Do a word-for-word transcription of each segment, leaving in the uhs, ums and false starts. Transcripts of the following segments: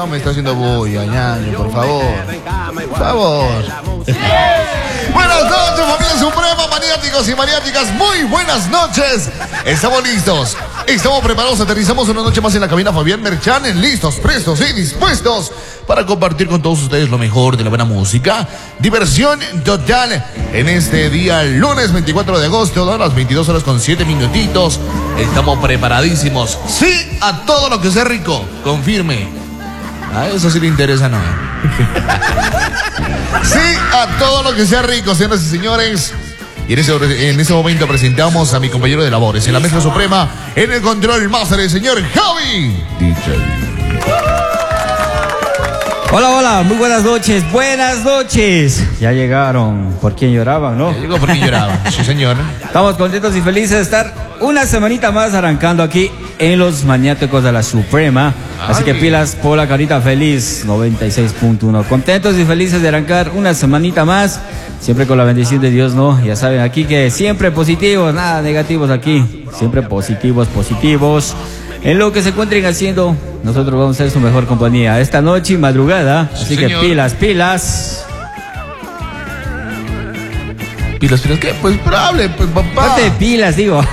no me está haciendo bulla, ñaño, por favor. Por favor. Buenas noches, familia suprema, maniáticos y maniáticas. Muy buenas noches. Estamos listos. Estamos preparados. Aterrizamos una noche más en la cabina Fabián Merchán. Listos, prestos y dispuestos para compartir con todos ustedes lo mejor de la buena música. Diversión total en este día, lunes veinticuatro de agosto, a las veintidós horas con siete minutitos. Estamos preparadísimos. Sí a todo lo que sea rico. Confirme. A eso sí le interesa, ¿no? Sí a todo lo que sea rico, señoras y señores. Y en ese, en ese momento presentamos a mi compañero de labores en la mesa suprema, en el control máster, el señor Javi D J. Hola, hola, muy buenas noches, buenas noches. Ya llegaron, ¿por quién lloraban, no? Ya llegó por quién lloraban, sí señor. Estamos contentos y felices de estar una semanita más arrancando aquí en los maniáticos de la Suprema. Así Ay. que pilas por la carita feliz, noventa y seis punto uno. Contentos y felices de arrancar una semanita más, siempre con la bendición de Dios, ¿no? Ya saben aquí que siempre positivos, nada negativos aquí. Siempre positivos, positivos. En lo que se encuentren haciendo, nosotros vamos a ser su mejor compañía esta noche y madrugada. Sí, así señor. que pilas, pilas. ¿Pilas, pilas qué? Pues probable, pues papá. Date pilas, digo.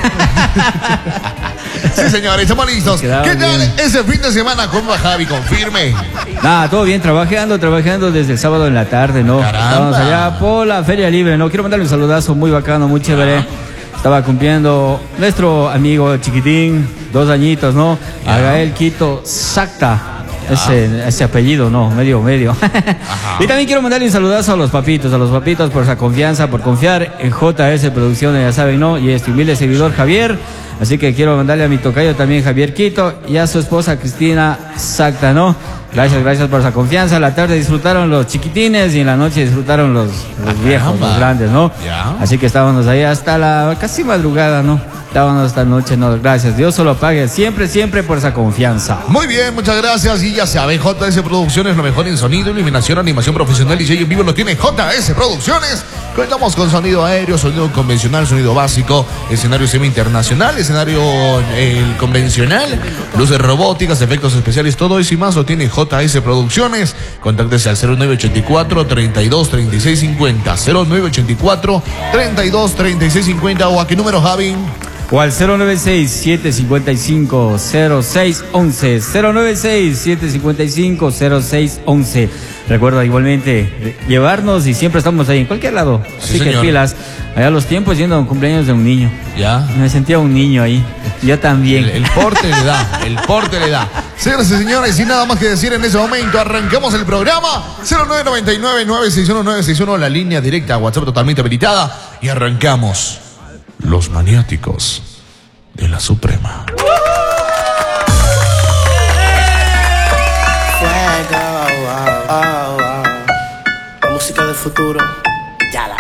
Sí, señores, estamos listos. ¿Qué Quedamos tal bien. ese fin de semana? ¿Cómo va, Javi? Confirme. Nada, todo bien, trabajando, trabajando desde el sábado en la tarde, ¿no? Caramba. Estamos allá por la Feria Libre, ¿no? Quiero mandarle un saludazo muy bacano, muy chévere. Estaba cumpliendo nuestro amigo chiquitín, dos añitos, ¿no? Ya. Agael Quito Sacta. Ese, ese apellido, no, medio, medio. Y también quiero mandarle un saludazo a los papitos, a los papitos por esa confianza, por confiar en J S Producciones, ya saben, ¿no? Y este humilde seguidor Javier. Así que quiero mandarle a mi tocayo también Javier Quito y a su esposa Cristina Sacta, ¿no? Gracias, gracias por esa confianza. La tarde disfrutaron los chiquitines y en la noche disfrutaron los, los viejos, caramba. los grandes, ¿no? Ya. Así que estábamos ahí hasta la casi madrugada, ¿no? Estábamos esta noche, ¿no? Gracias. Dios solo pague siempre, siempre por esa confianza. Muy bien, muchas gracias. Y ya saben, J S Producciones, lo mejor en sonido, iluminación, animación profesional y sello en vivo lo tiene J S Producciones. Contamos con sonido aéreo, sonido convencional, sonido básico, escenario semi-internacional, escenario eh, convencional, luces robóticas, efectos especiales, todo eso y más lo tiene J S Producciones. Contáctese al cero nueve ochenta y cuatro, treinta y dos, treinta y seis cincuenta, cero nueve ochenta y cuatro, treinta y dos, treinta y seis cincuenta o a qué número, Javi. O al cero nueve seis, siete cinco cinco, cero seis once, cero nueve seis, siete cinco cinco, cero seis once. Recuerda igualmente llevarnos y siempre estamos ahí en cualquier lado. Sí, Así que señor. pilas. Allá los tiempos yendo a un cumpleaños de un niño. Ya. Me sentía un niño ahí. Yo también. El, el porte le da, el porte le da. Señoras y señores, sin nada más que decir en ese momento, arrancamos el programa. cero nueve nueve nueve, nueve seis uno, nueve seis uno, la línea directa, WhatsApp totalmente habilitada. Y arrancamos. Los maniáticos de la Suprema. Fuego, oh, oh, oh. La música del futuro, ya la